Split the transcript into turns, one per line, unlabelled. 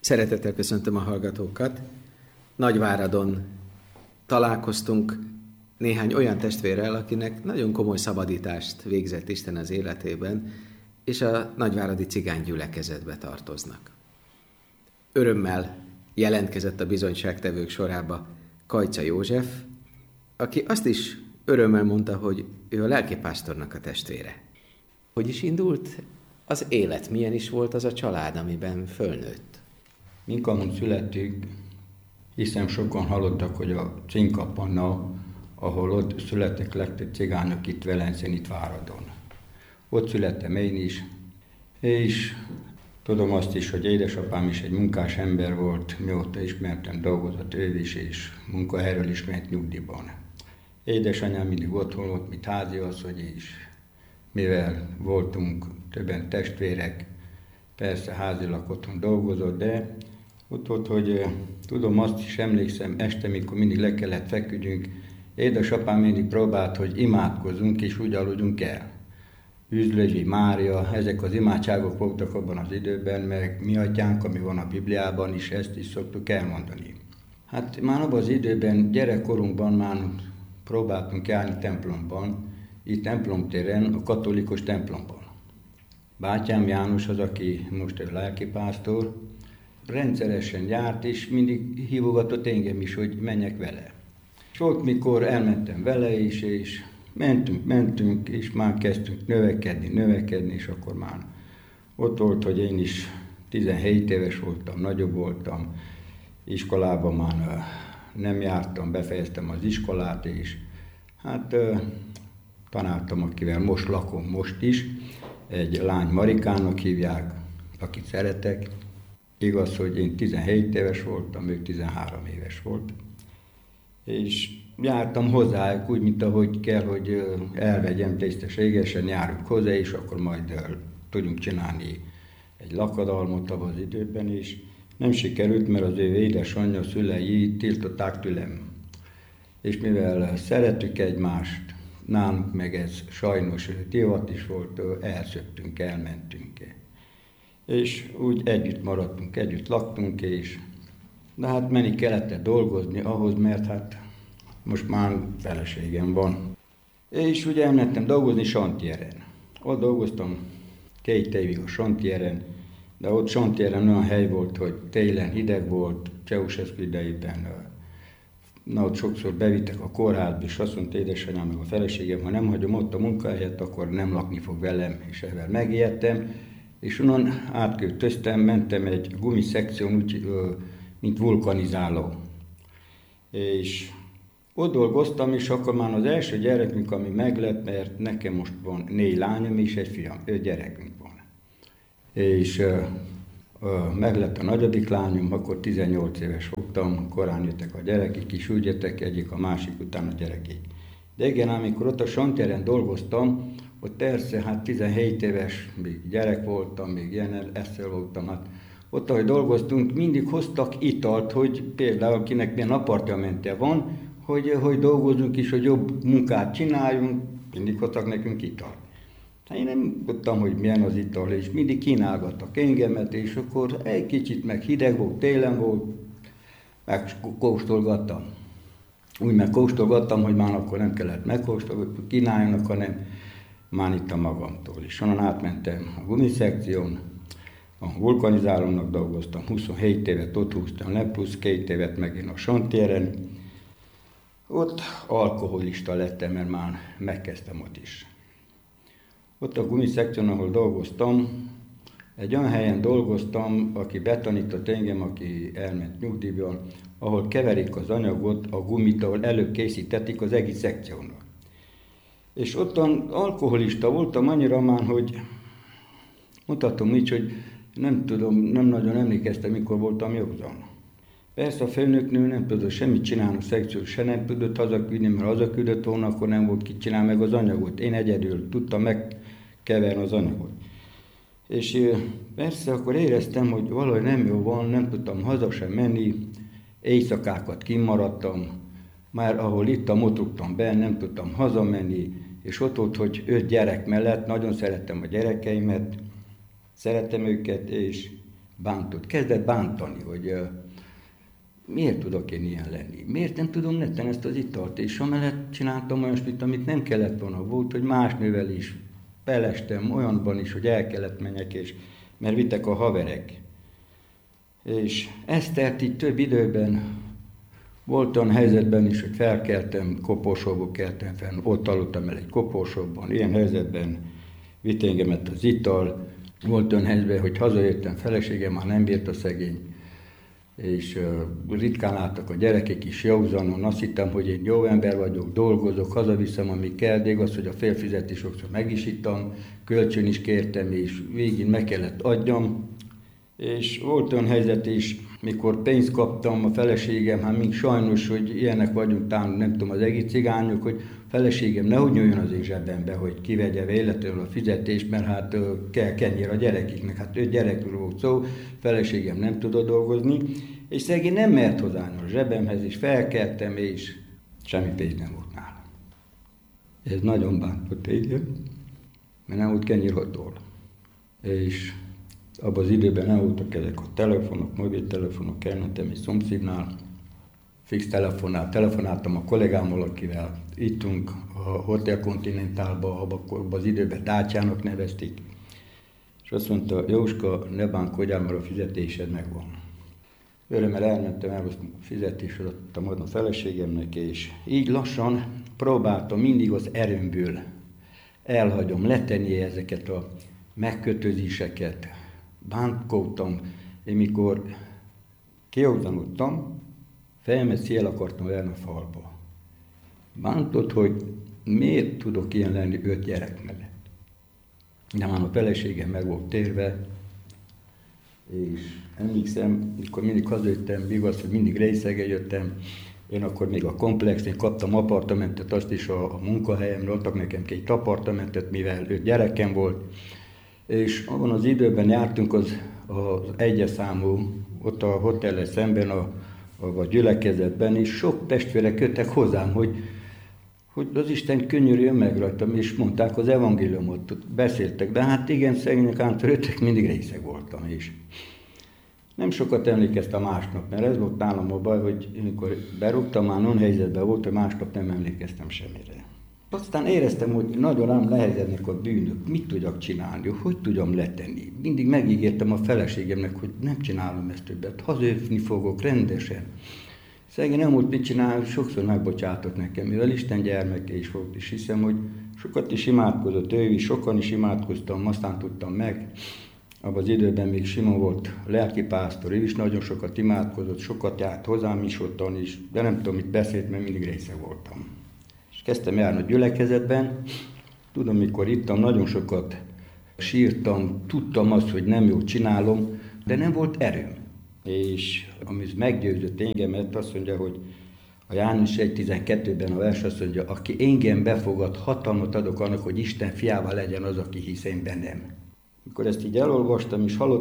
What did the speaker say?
Szeretettel köszöntöm a hallgatókat. Nagyváradon találkoztunk néhány olyan testvérrel, akinek nagyon komoly szabadítást végzett Isten az életében, és a nagyváradi cigány gyülekezetbe tartoznak. Örömmel jelentkezett a bizonyságtevők sorába Kajcsa József, aki azt is örömmel mondta, hogy ő a lelkipásztornak a testvére. Hogy is indult az élet? Milyen is volt az a család, amiben fölnőtt?
Minkamon születtünk, hiszem sokan hallottak, hogy a Cinkapanna, ahol ott születtek legtöbb cigányok itt Velencén, itt Váradon. Ott születtem én is, és tudom azt is, hogy édesapám is egy munkás ember volt, mióta ismertem, dolgozott ő is, és munkahelyről is ment nyugdíjban. Édesanyám mindig otthon volt, mint háziasszony is, mivel voltunk többen testvérek, persze házilag otthon dolgozott, de ott volt, hogy tudom, azt is emlékszem, este, mikor mindig le kellett feküdjünk, édesapám mindig próbált, hogy imádkozzunk és úgy aludjunk el. Üzlőzsi Mária, ezek az imádságok voltak abban az időben, meg mi atyánk, ami van a Bibliában is, ezt is szoktuk elmondani. Hát már abban az időben, gyerekkorunkban már próbáltunk járni templomban, itt templomtéren, a katolikus templomban. Bátyám János az, aki most egy lelkipásztor, rendszeresen járt, és mindig hívogatott engem is, hogy menjek vele. És volt, mikor elmentem vele is, és mentünk, és már kezdtünk növekedni, és akkor már ott volt, hogy én is 17 éves voltam, nagyobb voltam, iskolában már nem jártam, befejeztem az iskolát, és hát tanáltam, akivel most lakom, most is, egy lány Marikának hívják, akit szeretek. Igaz, hogy én 17 éves voltam, ő 13 éves volt. És jártam hozzájuk úgy, mint ahogy kell, hogy elvegyem tisztességesen, járunk hozzá, és akkor majd tudjunk csinálni egy lakadalmot abban az időben is. Nem sikerült, mert az ő édesanyja szülei tiltották tőlem. És mivel szerettük egymást, nálunk meg ez sajnos divat is volt, elszöktünk, elmentünk. És úgy együtt maradtunk, együtt laktunk, és de hát menni kellett dolgozni ahhoz, mert hát most már feleségem van. És ugye elmentem dolgozni Santieren. Ott dolgoztam 2 évig a Santieren, de ott Santieren olyan hely volt, hogy télen hideg volt, Ceausescu idejében. Na, ott sokszor bevittek a kórházba, és azt mondta édesanyám meg a feleségem, ha nem hagyom ott a munkahelyet, akkor nem lakni fog velem, és ezzel megijedtem. És onnan átköltöztem, mentem egy gumiszekción, úgy, mint vulkanizáló. És ott dolgoztam, és akkor már az első gyerekünk, ami meglett, mert nekem most van 4 lányom és egy fiam, 5 gyerekünk van. És meglett a nagyobbik lányom, akkor 18 éves voltam, korán jöttek a gyerekek is, úgy jöttek egyik a másik után a gyerekek. De igen, amikor ott a Santieren dolgoztam, ott persze, hát 17 éves, még gyerek voltam, még ilyen eszel voltam, hát ott, ahogy dolgoztunk, mindig hoztak italt, hogy például akinek milyen apartmentje van, hogy dolgozunk is, hogy jobb munkát csináljunk, mindig hoztak nekünk italt. Hát én nem tudtam, hogy milyen az ital, és mindig kínálgattak engemet, és akkor egy kicsit meg hideg volt, télen volt, megkóstolgattam. Úgy megkóstolgattam, hogy már akkor nem kellett megkóstolgatni, kínáljanak, hanem már ittam magamtól. És onnan átmentem a gumiszekción, a vulkanizálónak dolgoztam, 27 évet ott húztam le, plusz 2 évet megint a Santieren. Ott alkoholista lettem, mert már megkezdtem ott is. Ott a gumiszekción, ahol dolgoztam, egy olyan helyen dolgoztam, aki betanított engem, aki elment nyugdíjba, ahol keverik az anyagot, a gumit, ahol előkészítették az egész szekciónak. És ottan alkoholista voltam annyira már, hogy mutatom így, hogy nem tudom, nem nagyon emlékeztem, mikor voltam józan. Persze a főnöknő nem tudott semmit csinálni, a szekció se nem tudott hazaküldni, mert hazaküldött volna, akkor nem volt ki csinálni meg az anyagot. Én egyedül tudtam megkeverni az anyagot. És persze akkor éreztem, hogy valahogy nem jó van, nem tudtam haza sem menni, éjszakákat kimaradtam, már ahol ittam, ott rúgtam be, nem tudtam hazamenni, és ott volt, hogy 5 gyerek mellett, nagyon szerettem a gyerekeimet, szerettem őket, és bántott, kezdett bántani, hogy miért tudok én ilyen lenni, miért nem tudom netten ezt az italt, és amellett csináltam olyasmit, amit nem kellett volna, volt, hogy más nővel is belestem, olyanban is, hogy el kellett menjek, és mert vittek a haverek. És ezt telt így több időben, volt olyan helyzetben is, hogy felkeltem, koporsóból keltem fel, ott aludtam el egy koporsóban, ilyen helyzetben vitt engemet az ital, volt olyan helyzetben, hogy hazajöttem, feleségem már nem bírt a szegény, és ritkán álltak a gyerekek is józanon, azt hittem, hogy én jó ember vagyok, dolgozok, hazaviszem, ami kell, de igaz, hogy a félfizetés sokszor meg is ittam, kölcsön is kértem, és végig meg kellett adjam. És volt olyan helyzet is, mikor pénzt kaptam, a feleségem, hát még sajnos, hogy ilyenek vagyunk, talán nem tudom, az egész cigányok, hogy a feleségem nehogy nyúljon az én zsebembe, hogy kivegye véletlenül a fizetést, mert hát kell kenyér a gyerekiknek, hát 5 gyerekről volt szó, feleségem nem tudott dolgozni, és szegény nem mert hozzányúl a zsebemhez, és felkeltem, és semmi pénz nem volt nálam. Ez nagyon bántott igen, mert nem volt kenyérhatól. És abban az időben nem voltak ezek a telefonok, mobiltelefonok, elmentem egy szomszédnál, fix telefonáltam a kollégámmal, akivel ittunk a Hotel Continentalba, abban az időben Dácsának nevezték, és azt mondta, Jóska, ne bánkodjál, mert a fizetésed megvan. Örömmel elmentem, elhoztam a fizetést, adtam a feleségemnek, és így lassan próbáltam mindig az erőmből elhagyom, letenni ezeket a megkötözéseket, bántkodtam, én mikor kiogzanodtam, fejemet szél akartam verni a falba. Bántott, hogy miért tudok ilyen lenni 5 gyerek mellett. De már a feleségem meg volt térve, és emlékszem, mikor mindig hazajöttem, igaz, hogy mindig részegen jöttem, én akkor még a Komplexnél kaptam apartamentet, azt is a munkahelyemre, adtak nekem 2 apartamentet, mivel 5 gyerekem volt, és abban az időben jártunk az egyes számú, ott a hotellel szemben, a gyülekezetben, és sok testvérek jöttek hozzám, hogy az Isten könyörüljön meg rajtam, és mondták az evangéliumot, beszéltek, de hát igen, szegények átöröttek, mindig részeg voltam is. Nem sokat emlékeztem másnap, mert ez volt nálam a baj, hogy amikor berúgtam, már non helyzetben volt, hogy másnap nem emlékeztem semmire. Aztán éreztem, hogy nagyon rám nehezednek a bűnök, mit tudjak csinálni, hogy tudjam letenni. Mindig megígértem a feleségemnek, hogy nem csinálom ezt többet, hazajönni fogok rendesen. Szegény nem volt mit csinálni, sokszor megbocsátott nekem, mivel Isten gyermeke is volt, és hiszem, hogy sokat is imádkozott ő is, sokan is imádkoztam, aztán tudtam meg. Abban az időben még Simon volt a lelkipásztor, ő is nagyon sokat imádkozott, sokat járt hozzám is ottan is, de nem tudom, mit beszélt, mert mindig része voltam. És kezdtem járni a gyülekezetben, tudom, mikor ittam, nagyon sokat sírtam, tudtam azt, hogy nem jól csinálom, de nem volt erőm. És amit meggyőzött engemet, azt mondja, hogy a János 1.12-ben a vers azt mondja, aki engem befogad, hatalmat adok annak, hogy Isten fiával legyen az, aki hisz én bennem. Mikor ezt így elolvastam, és hallottam,